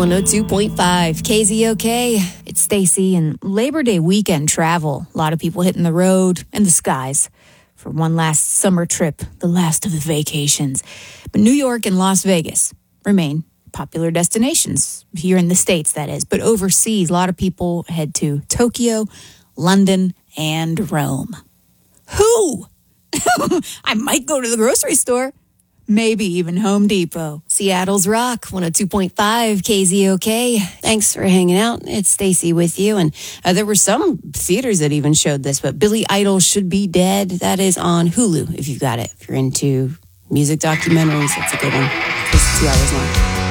102.5 KZOK. It's Stacy, and Labor Day weekend travel. A lot of people hitting the road and the skies for one last summer trip, the last of the vacations. But New York and Las Vegas remain popular destinations here in the States, that is. But overseas, a lot of people head to Tokyo, London, and Rome. Who? I might go to the grocery store. Maybe even Home Depot. Seattle's Rock, 102.5 KZOK. Thanks for hanging out. It's Stacy with you. And there were some theaters that even showed this, but Billy Idol Should Be Dead. That is on Hulu, if you've got it. If you're into music documentaries, that's a good one. It's 2 hours long.